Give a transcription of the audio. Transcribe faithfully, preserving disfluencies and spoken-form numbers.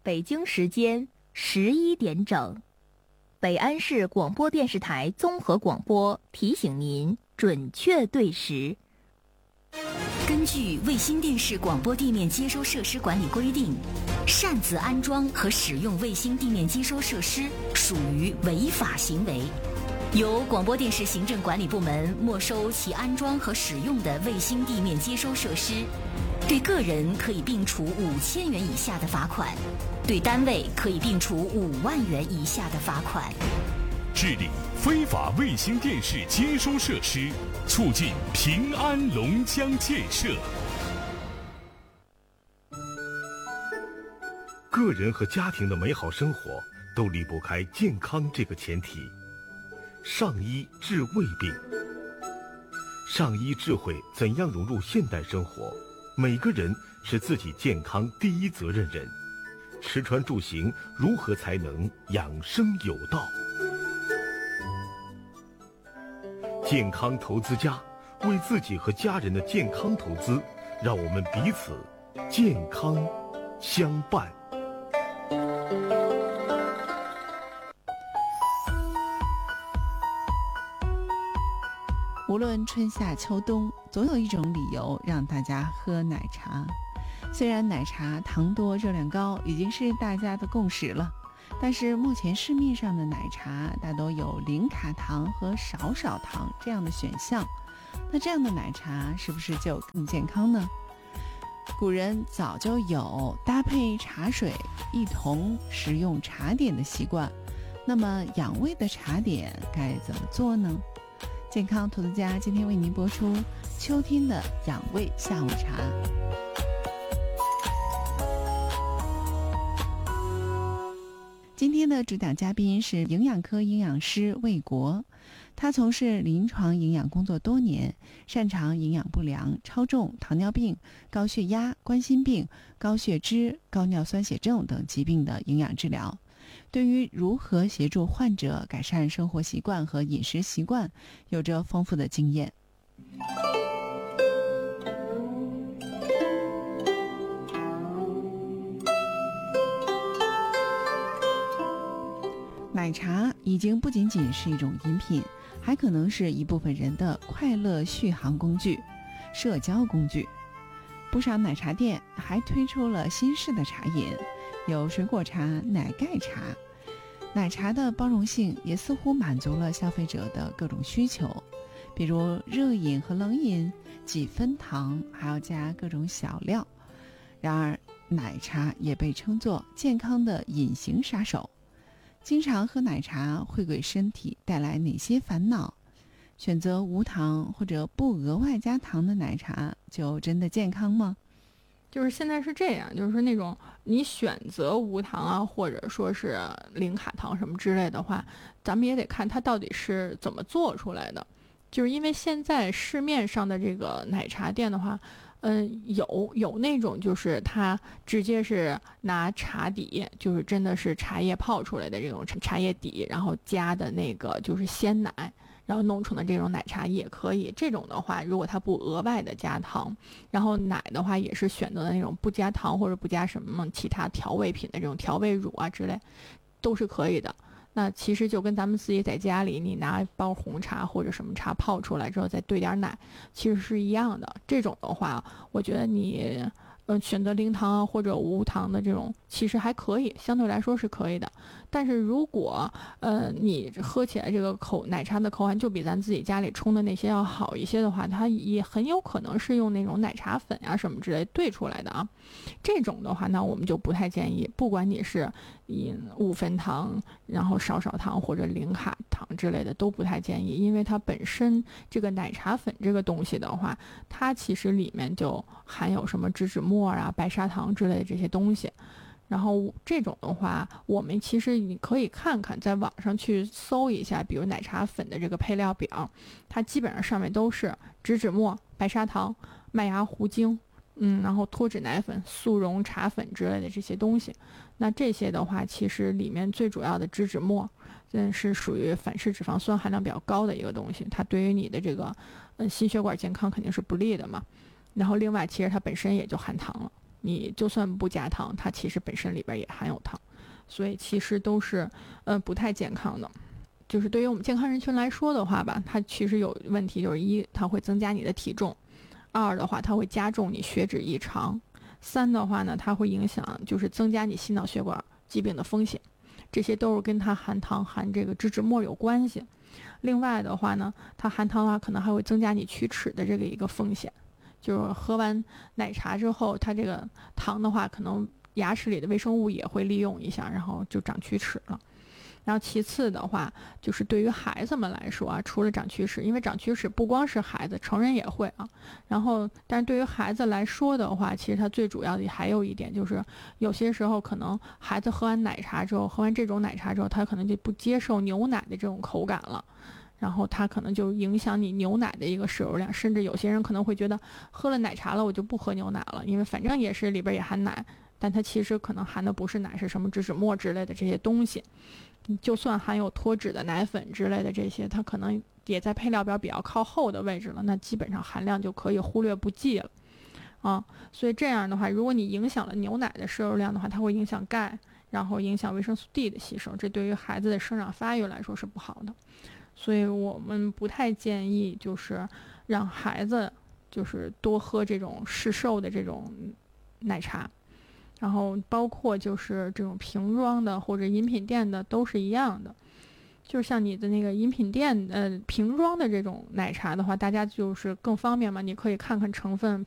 北京时间十一点整，北安市广播电视台综合广播提醒您准确对时。 根据卫星电视广播地面接收设施管理规定，擅自安装和使用卫星地面接收设施属于违法行为，由广播电视行政管理部门没收其安装和使用的卫星地面接收设施，对个人可以并处五千元以下的罚款，对单位可以并处五万元以下的罚款。 治理非法卫星电视接收设施，促进平安龙江建设。 个人和家庭的美好生活都离不开健康这个前提。上医治胃病，上医智慧怎样融入现代生活？每个人是自己健康第一责任人，吃穿住行如何才能养生有道？健康投资家，为自己和家人的健康投资，让我们彼此健康相伴。 无论春夏秋冬，总有一种理由让大家喝奶茶。虽然奶茶糖多热量高已经是大家的共识了，但是目前市面上的奶茶大多有零卡糖和少少糖这样的选项，那这样的奶茶是不是就更健康呢？古人早就有搭配茶水一同食用茶点的习惯，那么养胃的茶点该怎么做呢？健康投资家今天为您播出秋天的养胃下午茶。今天的主讲嘉宾是营养科营养师魏国，他从事临床营养工作多年，擅长营养不良、超重、糖尿病、高血压、冠心病、高血脂、高尿酸血症等疾病的营养治疗。对于如何协助患者改善生活习惯和饮食习惯，有着丰富的经验。奶茶已经不仅仅是一种饮品，还可能是一部分人的快乐续航工具、社交工具。不少奶茶店还推出了新式的茶饮，有水果茶、奶盖茶。奶茶的包容性也似乎满足了消费者的各种需求，比如热饮和冷饮，几分糖，还要加各种小料。然而，奶茶也被称作健康的隐形杀手。经常喝奶茶会给身体带来哪些烦恼？选择无糖或者不额外加糖的奶茶就真的健康吗？ 就是现在是这样，就是说那种你选择无糖啊，或者说是零卡糖什么之类的话，咱们也得看它到底是怎么做出来的。就是因为现在市面上的这个奶茶店的话，嗯，有有那种就是它直接是拿茶底，就是真的是茶叶泡出来的这种茶叶底，然后加的那个就是鲜奶，然后弄成的这种奶茶也可以。这种的话，如果它不额外的加糖，然后奶的话也是选择的那种不加糖或者不加什么其他调味品的这种调味乳啊之类，都是可以的。那其实就跟咱们自己在家里，你拿一包红茶或者什么茶泡出来之后再兑点奶，其实是一样的。这种的话，我觉得你呃选择零糖啊或者无糖的这种，其实还可以，相对来说是可以的。但是如果呃你喝起来这个口奶茶的口感就比咱自己家里冲的那些要好一些的话，它也很有可能是用那种奶茶粉啊什么之类兑出来的啊。这种的话，那我们就不太建议，不管你是以五分糖，然后少少糖或者零卡糖之类的，都不太建议，因为它本身这个奶茶粉这个东西的话，它其实里面就含有什么植脂末啊、白砂糖之类的这些东西。然后这种的话，我们其实你可以看看，在网上去搜一下，比如奶茶粉的这个配料表，它基本上上面都是植脂末、白砂糖、麦芽糊精，嗯，然后脱脂奶粉、速溶茶粉之类的这些东西。那这些的话，其实里面最主要的植脂末，嗯，是属于反式脂肪酸含量比较高的一个东西，它对于你的这个，嗯，心血管健康肯定是不利的嘛。然后另外，其实它本身也就含糖了。 你就算不加糖，它其实本身里边也含有糖，所以其实都是呃不太健康的。就是对于我们健康人群来说的话吧，它其实有问题，就是一，它会增加你的体重；二的话，它会加重你血脂异常；三的话呢，它会影响就是增加你心脑血管疾病的风险，这些都是跟它含糖含这个脂脂末有关系。另外的话呢，它含糖的话可能还会增加你龋齿的这个一个风险，就是喝完奶茶之后，它这个糖的话，可能牙齿里的微生物也会利用一下，然后就长龋齿了。然后其次的话，就是对于孩子们来说啊，除了长龋齿，因为长龋齿不光是孩子，成人也会啊。然后，但是对于孩子来说的话，其实它最主要的还有一点就是，有些时候可能孩子喝完奶茶之后，喝完这种奶茶之后，他可能就不接受牛奶的这种口感了。然后它可能就影响你牛奶的一个摄入量，甚至有些人可能会觉得喝了奶茶了，我就不喝牛奶了，因为反正也是里边也含奶，但它其实可能含的不是奶，是什么脂脂末之类的这些东西。就算含有脱脂的奶粉之类的这些，它可能也在配料表比较靠后的位置了，那基本上含量就可以忽略不计了啊。所以这样的话，如果你影响了牛奶的摄入量的话，它会影响钙，然后影响维生素 D 的吸收，这对于孩子的生长发育来说是不好的。所以我们不太建议就是让孩子就是多喝这种市售的这种奶茶，然后包括就是这种瓶装的或者饮品店的都是一样的。就是像你的那个饮品店呃瓶装的这种奶茶的话，大家就是更方便嘛，你可以看看成分